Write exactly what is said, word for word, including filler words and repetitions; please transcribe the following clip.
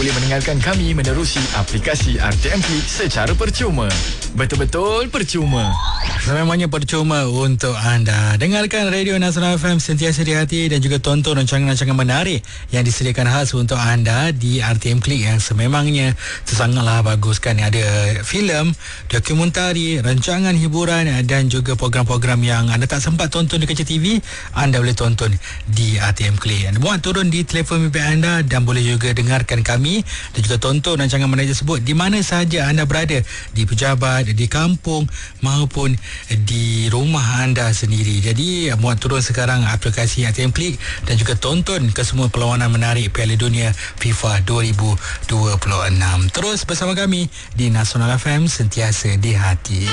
boleh mendengarkan kami menerusi aplikasi R T M Click secara percuma. Betul-betul percuma. Sememangnya percuma untuk anda dengarkan Radio Nasional F M sentiasa di hati dan juga tonton rancangan-rancangan menarik yang disediakan khas untuk anda di R T M Click yang sememangnya sangatlah bagus kan. Ada filem, dokumentari, rancangan hiburan dan juga program-program yang anda tak sempat tonton di Kecil T V, anda boleh tonton di R T M Click. Anda muat turun di telefon bimbit anda dan boleh juga dengarkan kami dan juga tonton rancangan menarik tersebut di mana sahaja anda berada, di pejabat, di kampung maupun di rumah anda sendiri. Jadi muat turun sekarang aplikasi R T M Click dan juga tonton ke semua perlawanan menarik Piala Dunia FIFA dua ribu dua puluh enam. Terus bersama kami di Nasional F M sentiasa di hati.